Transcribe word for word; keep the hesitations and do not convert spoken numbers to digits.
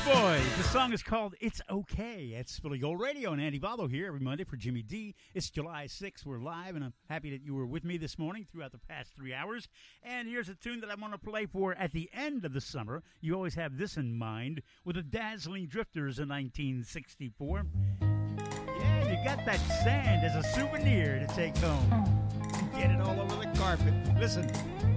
Boys, the song is called It's Okay. It's Philly Gold Radio and Andy Valdo here every Monday for Jimmy D. It's July sixth. We're live, and I'm happy that you were with me this morning throughout the past three hours. And here's a tune that I want to play for at the end of the summer. You always have this in mind with the Dazzling Drifters in nineteen sixty-four. Yeah, you got that sand as a souvenir to take home. Get it all over the carpet. Listen.